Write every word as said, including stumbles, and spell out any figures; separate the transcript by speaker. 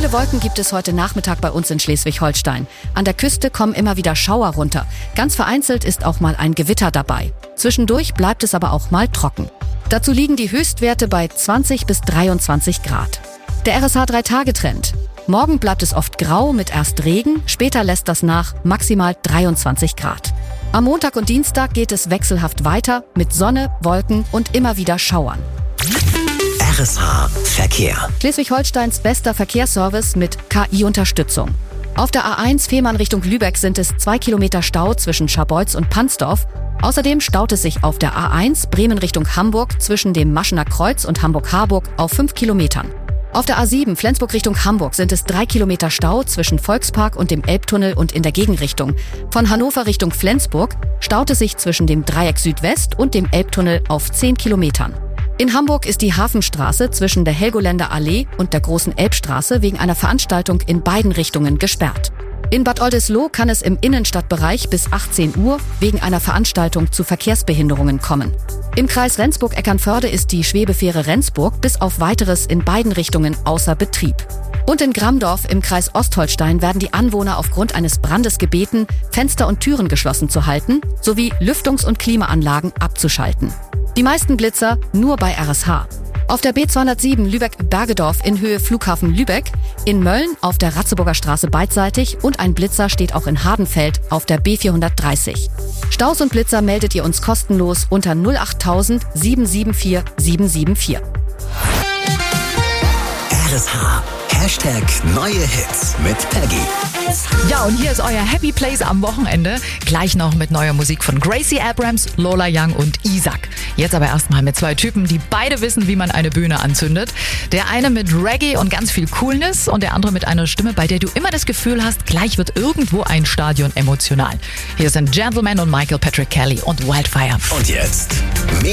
Speaker 1: Viele Wolken gibt es heute Nachmittag bei uns in Schleswig-Holstein. An der Küste kommen immer wieder Schauer runter. Ganz vereinzelt ist auch mal ein Gewitter dabei. Zwischendurch bleibt es aber auch mal trocken. Dazu liegen die Höchstwerte bei zwanzig bis dreiundzwanzig Grad. Der R S H drei Tage Trend. Morgen bleibt es oft grau mit erst Regen, später lässt das nach, maximal dreiundzwanzig Grad. Am Montag und Dienstag geht es wechselhaft weiter mit Sonne, Wolken und immer wieder Schauern.
Speaker 2: R S H Verkehr.
Speaker 1: Schleswig-Holsteins bester Verkehrsservice mit K I-Unterstützung. Auf der A eins Fehmarn Richtung Lübeck sind es zwei Kilometer Stau zwischen Scharbeutz und Pansdorf. Außerdem staut es sich auf der A eins Bremen Richtung Hamburg zwischen dem Maschener Kreuz und Hamburg-Harburg auf fünf Kilometern. Auf der A sieben Flensburg Richtung Hamburg sind es drei Kilometer Stau zwischen Volkspark und dem Elbtunnel und in der Gegenrichtung. Von Hannover Richtung Flensburg staut es sich zwischen dem Dreieck Südwest und dem Elbtunnel auf zehn Kilometern. In Hamburg ist die Hafenstraße zwischen der Helgoländer Allee und der Großen Elbstraße wegen einer Veranstaltung in beiden Richtungen gesperrt. In Bad Oldesloe kann es im Innenstadtbereich bis achtzehn Uhr wegen einer Veranstaltung zu Verkehrsbehinderungen kommen. Im Kreis Rendsburg-Eckernförde ist die Schwebefähre Rendsburg bis auf Weiteres in beiden Richtungen außer Betrieb. Und in Grammdorf im Kreis Ostholstein werden die Anwohner aufgrund eines Brandes gebeten, Fenster und Türen geschlossen zu halten, sowie Lüftungs- und Klimaanlagen abzuschalten. Die meisten Blitzer nur bei R S H. Auf der B zweihundertsieben Lübeck-Bergedorf in Höhe Flughafen Lübeck, in Mölln auf der Ratzeburger Straße beidseitig und ein Blitzer steht auch in Hardenfeld auf der B vierhundertdreißig. Staus und Blitzer meldet ihr uns kostenlos unter null acht tausend sieben sieben vier sieben sieben vier.
Speaker 2: R S H. Hashtag neue Hits mit Peggy.
Speaker 3: Ja, und hier ist euer Happy Place am Wochenende. Gleich noch mit neuer Musik von Gracie Abrams, Lola Young und Isaac. Jetzt aber erstmal mit zwei Typen, die beide wissen, wie man eine Bühne anzündet. Der eine mit Reggae und ganz viel Coolness und der andere mit einer Stimme, bei der du immer das Gefühl hast, gleich wird irgendwo ein Stadion emotional. Hier sind Gentleman und Michael Patrick Kelly und Wildfire.
Speaker 2: Und jetzt mehr